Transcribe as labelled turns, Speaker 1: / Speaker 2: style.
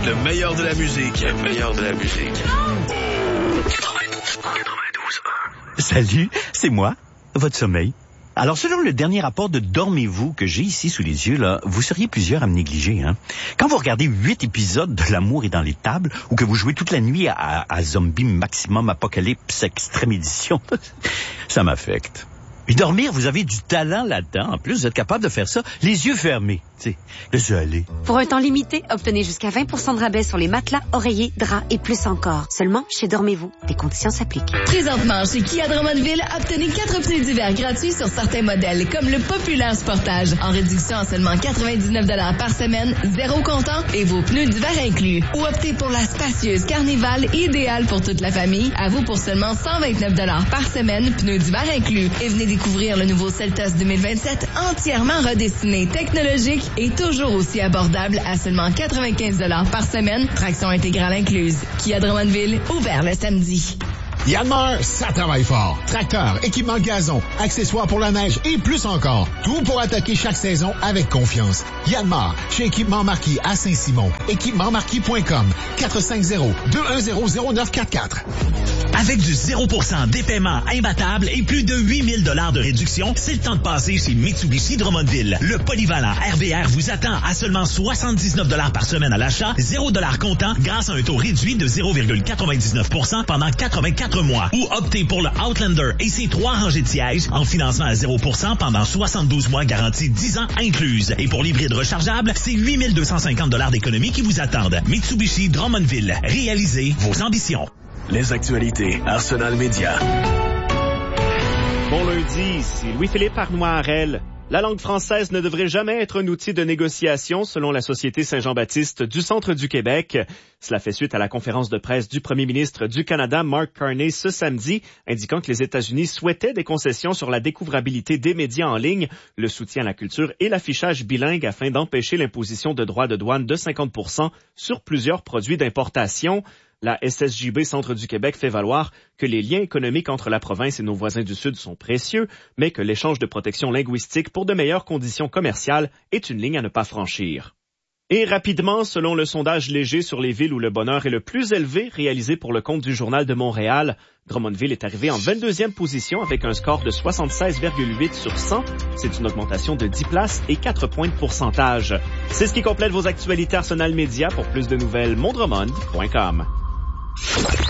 Speaker 1: Le meilleur de la musique. Le meilleur de la musique. 92.1.
Speaker 2: Salut, c'est moi, votre sommeil. Alors, selon le dernier rapport de Dormez-vous que j'ai ici sous les yeux, là, vous seriez plusieurs à me négliger, hein. Quand vous regardez 8 épisodes de L'amour est dans les tables, ou que vous jouez toute la nuit à Zombie Maximum Apocalypse Extrême Édition, ça m'affecte. Et dormir, vous avez du talent là-dedans. En plus, vous êtes capable de faire ça les yeux fermés. Tu sais, laissez aller.
Speaker 3: Pour un temps limité, obtenez jusqu'à 20% de rabais sur les matelas, oreillers, draps et plus encore. Seulement chez Dormez-vous. Des conditions s'appliquent.
Speaker 4: Présentement, chez Kia Drummondville, obtenez 4 pneus d'hiver gratuits sur certains modèles, comme le populaire Sportage, en réduction à seulement 99$ par semaine, 0 comptant et vos pneus d'hiver inclus. Ou optez pour la spacieuse Carnival, idéale pour toute la famille, à vous pour seulement 129$ par semaine, pneus d'hiver inclus. Et venez découvrir le nouveau Seltos 2027 entièrement redessiné, technologique et toujours aussi abordable à seulement 95$ par semaine, traction intégrale incluse. Kia Drummondville, ouvert le samedi.
Speaker 5: Yanmar, ça travaille fort. Tracteur, équipement gazon, accessoires pour la neige et plus encore. Tout pour attaquer chaque saison avec confiance. Yanmar, chez Équipement Marquis à Saint-Simon. équipemantmarquis.com 450-210-0944.
Speaker 6: Avec du 0% des paiements imbattables et plus de 8 000 $ de réduction, c'est le temps de passer chez Mitsubishi Drummondville. Le polyvalent RVR vous attend à seulement 79$ par semaine à l'achat, 0$ comptant grâce à un taux réduit de 0,99% pendant 84 mois. Ou optez pour le Outlander et ses 3 rangées de sièges en financement à 0% pendant 72 mois garantie 10 ans incluse. Et pour l'hybride rechargeable, c'est 8 250$ d'économie qui vous attendent. Mitsubishi Drummondville. Réalisez vos ambitions.
Speaker 1: Les actualités Arsenal Média.
Speaker 7: Bon lundi, ici Louis-Philippe Arnois-Harel. La langue française ne devrait jamais être un outil de négociation, selon la Société Saint-Jean-Baptiste du Centre du Québec. Cela fait suite à la conférence de presse du premier ministre du Canada, Mark Carney, ce samedi, indiquant que les États-Unis souhaitaient des concessions sur la découvrabilité des médias en ligne, le soutien à la culture et l'affichage bilingue afin d'empêcher l'imposition de droits de douane de 50% sur plusieurs produits d'importation. La SSJB Centre du Québec fait valoir que les liens économiques entre la province et nos voisins du Sud sont précieux, mais que l'échange de protection linguistique pour de meilleures conditions commerciales est une ligne à ne pas franchir. Et rapidement, selon le sondage léger sur les villes où le bonheur est le plus élevé réalisé pour le compte du Journal de Montréal, Drummondville est arrivé en 22e position avec un score de 76,8 sur 100. C'est une augmentation de 10 places et 4 points de pourcentage. C'est ce qui complète vos actualités Arsenal Média. Pour plus de nouvelles, mondromond.com.